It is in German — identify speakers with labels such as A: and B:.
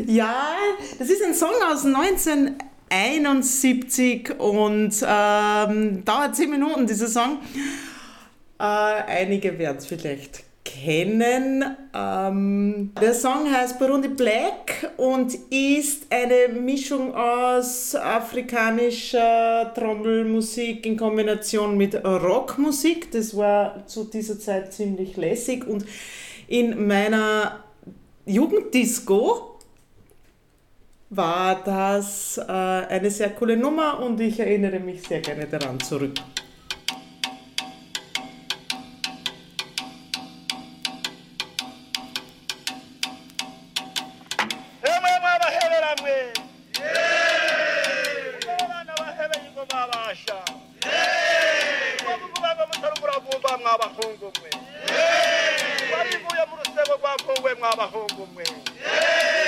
A: Ja, das ist ein Song aus 1971 und dauert 10 Minuten, dieser Song. Einige werden es vielleicht kennen. Der Song heißt Burundi Black und ist eine Mischung aus afrikanischer Trommelmusik in Kombination mit Rockmusik. Das war zu dieser Zeit ziemlich lässig und in meiner Jugenddisco war das eine sehr coole Nummer und ich erinnere mich sehr gerne daran zurück.
B: Mwabahungu mwe